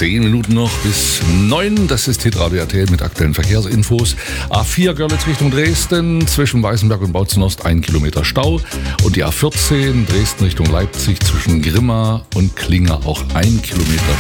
10 Minuten noch bis 9. Das ist Hitradio RTL mit aktuellen Verkehrsinfos. A4 Görlitz Richtung Dresden, zwischen Weißenberg und Bautzen-Ost 1 Kilometer Stau. Und die A14 Dresden Richtung Leipzig zwischen Grimma und Klinger auch 1 Kilometer